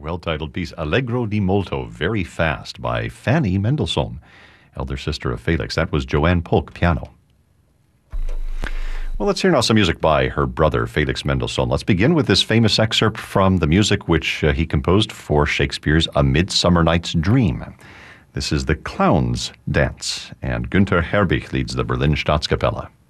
well-titled piece, Allegro di molto, Very Fast, by Fanny Mendelssohn, elder sister of Felix. That was Joanne Polk, piano. Well, let's hear now some music by her brother, Felix Mendelssohn. Let's begin with this famous excerpt from the music which he composed for Shakespeare's A Midsummer Night's Dream. This is the Clown's Dance, and Günther Herbig leads the Berlin Staatskapelle.